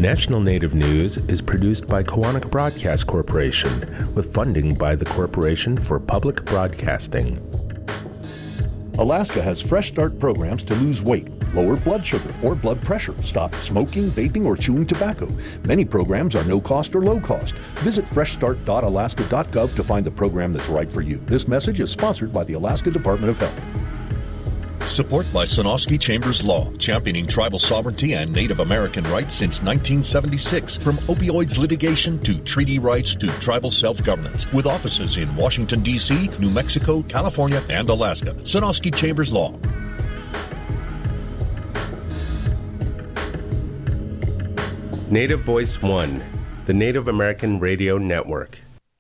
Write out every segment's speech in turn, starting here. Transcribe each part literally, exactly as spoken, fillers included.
National Native News is produced by Koahnic Broadcast Corporation with funding by the Corporation for Public Broadcasting. Alaska has Fresh Start programs to lose weight, lower blood sugar or blood pressure, stop smoking, vaping, or chewing tobacco. Many programs are no cost or low cost. Visit fresh start dot alaska dot gov to find the program that's right for you. This message is sponsored by the Alaska Department of Health. Support by Sonosky Chambers Law, championing tribal sovereignty and Native American rights since nineteen seventy-six. From opioids litigation to treaty rights to tribal self-governance. With offices in Washington, D C, New Mexico, California, and Alaska. Sonosky Chambers Law. Native Voice One, the Native American Radio Network.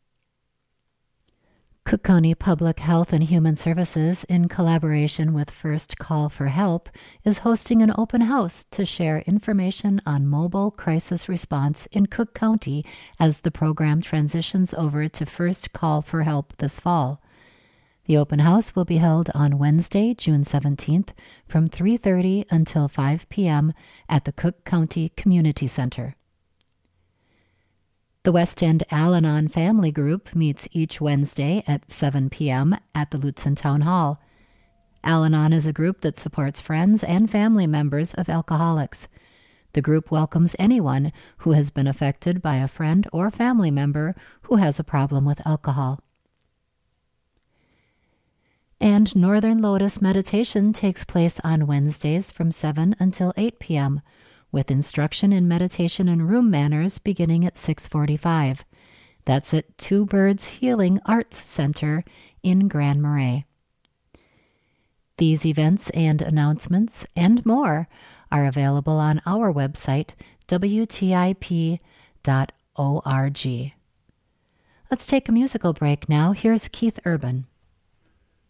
Cook County Public Health and Human Services, in collaboration with First Call for Help, is hosting an open house to share information on mobile crisis response in Cook County as the program transitions over to First Call for Help this fall. The open house will be held on Wednesday, June seventeenth, from three thirty until five p.m. at the Cook County Community Center. The West End Al-Anon Family Group meets each Wednesday at seven p.m. at the Lutsen Town Hall. Al-Anon is a group that supports friends and family members of alcoholics. The group welcomes anyone who has been affected by a friend or family member who has a problem with alcohol. And Northern Lotus Meditation takes place on Wednesdays from seven until eight p.m., with instruction in meditation and room manners beginning at six forty-five. That's at Two Birds Healing Arts Center in Grand Marais. These events and announcements and more are available on our website, w t i p dot org. Let's take a musical break now. Here's Keith Urban.